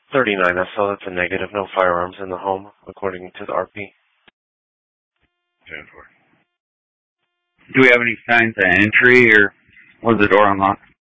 39. I saw that's a negative. No firearms in the home, according to the RP. 10-4. Do we have any signs of entry, or was the door unlocked?